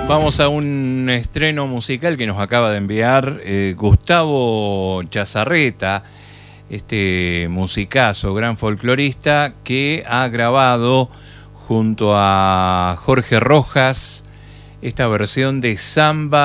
Vamos a un estreno musical que nos acaba de enviar Gustavo Chazarreta, este musicazo, gran folclorista, que ha grabado junto a Jorge Rojas esta versión de Samba